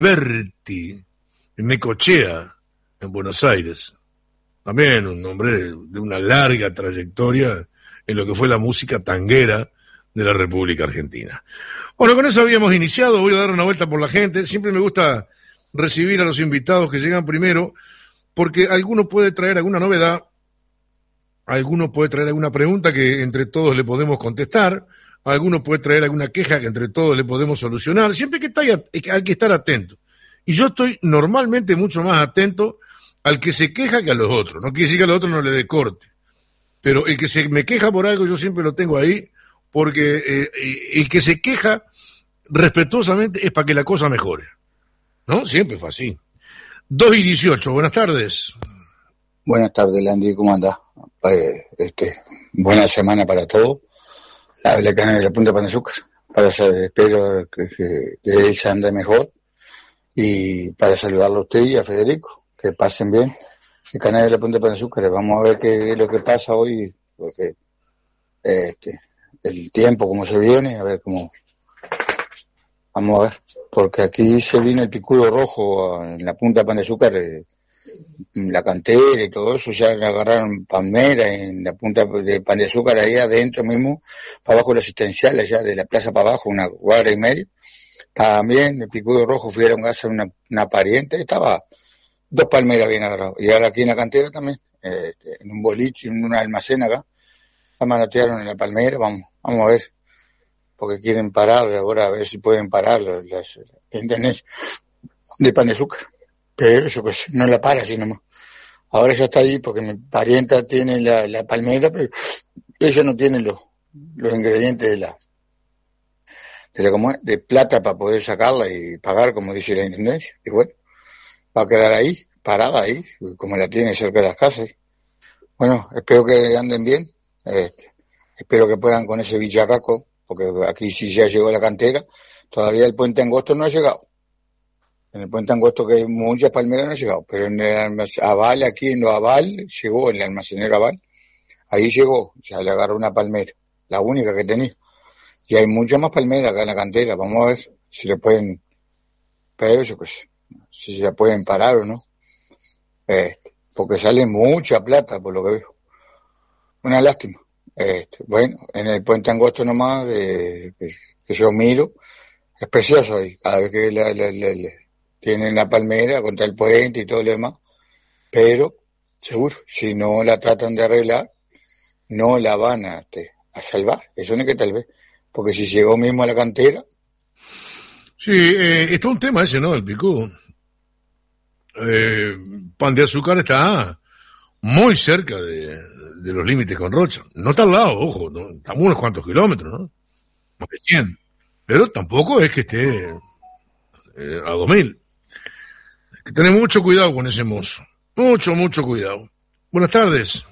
Berti, en Necochea, en Buenos Aires. También un hombre de una larga trayectoria en lo que fue la música tanguera de la República Argentina. Bueno, con eso habíamos iniciado, voy a dar una vuelta por la gente. Siempre me gusta recibir a los invitados que llegan primero, porque alguno puede traer alguna novedad, alguno puede traer alguna pregunta que entre todos le podemos contestar, alguno puede traer alguna queja que entre todos le podemos solucionar. Siempre hay que estar atento. Y yo estoy normalmente mucho más atento al que se queja que a los otros. No quiere decir que a los otros no le dé corte, pero el que se me queja por algo yo siempre lo tengo ahí, porque el que se queja respetuosamente es para que la cosa mejore, ¿no? Siempre fue así. 2:18, buenas tardes. Buenas tardes, Landy, ¿cómo andás? Buena semana para todos. Habla Canal de la Punta Pan de Azúcar. Espero que él se ande mejor. Y para saludarlo a usted y a Federico, que pasen bien. El Canal de la Punta Pan de Azúcar, vamos a ver qué es lo que pasa hoy, porque el tiempo, cómo se viene, a ver cómo. Vamos a ver, porque aquí se vino el picudo rojo en la Punta Pan de Azúcar, la cantera y todo eso, ya le agarraron palmera en la Punta de Pan de Azúcar, ahí adentro mismo, para abajo de la asistencial, allá de la plaza para abajo, una cuadra y media. También el picudo rojo fueron a hacer una pariente, estaba 2 palmeras bien agarradas. Y ahora aquí en la cantera también, en un boliche, en un almacén acá, la manotearon en la palmera, vamos a ver, porque quieren parar ahora, a ver si pueden parar las internet de Pan de Azúcar. Pero eso pues no la para así nomás. Ahora ya está ahí porque mi parienta tiene la palmera, pero ella no tiene los ingredientes de plata para poder sacarla y pagar, como dice la intendencia. Y bueno, va a quedar ahí, parada ahí, como la tiene cerca de las casas. Bueno, espero que anden bien, espero que puedan con ese bicharraco, porque aquí sí ya llegó la cantera, todavía el puente angosto no ha llegado. En el puente angosto, que hay muchas palmeras, no ha llegado, pero en el Aval, aquí en lo Aval, llegó, en el almacenero Aval, ahí llegó, ya le agarró una palmera, la única que tenía. Y hay muchas más palmeras acá en la cantera, vamos a ver si le pueden, pero eso pues, si se la pueden parar o no. Porque sale mucha plata por lo que veo. Una lástima. Bueno, en el puente angosto nomás, que yo miro, es precioso ahí, cada vez que tienen la palmera contra el puente y todo lo demás, pero seguro, si no la tratan de arreglar, no la van a salvar, eso no es que tal vez, porque si llegó mismo a la cantera. Sí, es todo un tema ese, ¿no? El picudo. Pan de Azúcar está muy cerca de los límites con Rocha. No está al lado, ojo, ¿no? Estamos unos cuantos kilómetros, ¿no? Más de 100. Pero tampoco es que esté a 2000. Hay que tener mucho cuidado con ese mozo. Mucho cuidado. Buenas tardes.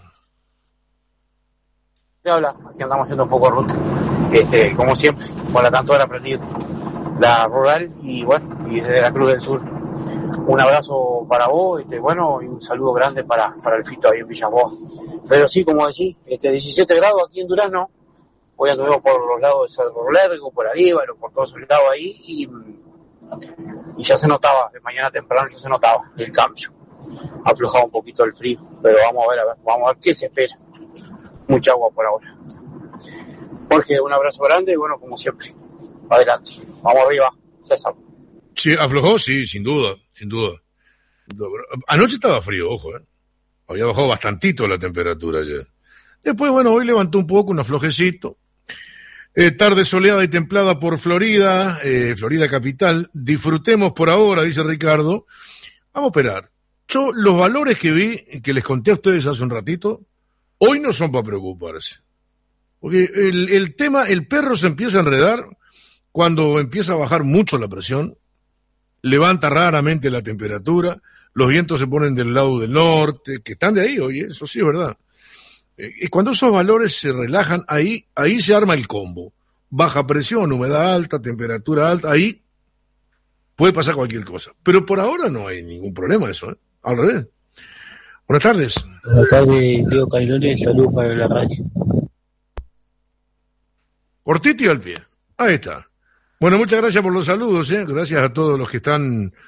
¿Qué habla? Aquí andamos haciendo un poco de ruta. Como siempre, con la cantora prendida. La rural y bueno, y desde la Cruz del Sur. Un abrazo para vos, bueno, y un saludo grande para el Fito ahí en Villaboa. Pero sí, como decís, 17 grados aquí en Durazno. Hoy anduvimos por los lados de Cerro Largo, por Aríbaro, por todos esos lados ahí, y ya se notaba, de mañana temprano ya se notaba el cambio. Aflojaba un poquito el frío, pero vamos a ver qué se espera. Mucha agua por ahora. Jorge, un abrazo grande y bueno, como siempre, adelante. Vamos arriba, César. Sí, aflojó, sí, sin duda. Anoche estaba frío, ojo, había bajado bastantito la temperatura ayer. Después, bueno, hoy levantó un poco, un aflojecito. Tarde soleada y templada por Florida, Florida capital. Disfrutemos por ahora, dice Ricardo. Vamos a esperar. Yo, los valores que vi, que les conté a ustedes hace un ratito, hoy no son para preocuparse. Porque el tema, el perro se empieza a enredar cuando empieza a bajar mucho la presión, levanta raramente la temperatura, los vientos se ponen del lado del norte, que están de ahí hoy, eso sí es verdad. Cuando esos valores se relajan, ahí se arma el combo. Baja presión, humedad alta, temperatura alta, ahí puede pasar cualquier cosa. Pero por ahora no hay ningún problema eso, al revés. Buenas tardes. Buenas tardes, Leo Caillones, saludos para la radio. Cortito y al pie. Ahí está. Bueno, muchas gracias por los saludos, gracias a todos los que están